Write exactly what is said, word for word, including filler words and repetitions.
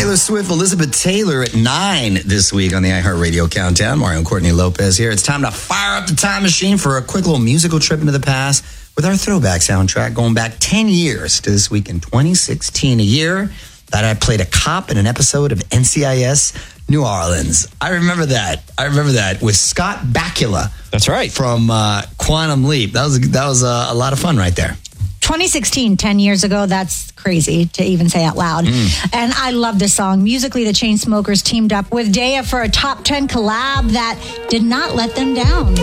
Taylor Swift, Elizabeth Taylor at nine this week on the iHeartRadio Countdown. Mario and Courtney Lopez here. It's time to fire up the time machine for a quick little musical trip into the past with our throwback soundtrack going back ten years to this week in twenty sixteen, a year that I played a cop in an episode of N C I S New Orleans. I remember that. I remember that with Scott Bakula. That's right. From uh, Quantum Leap. That was, that was uh, a lot of fun right there. twenty sixteen, ten years ago, that's crazy to even say out loud. Mm. And I love this song. Musically, the Chainsmokers teamed up with Daya for a top ten collab that did not let them down.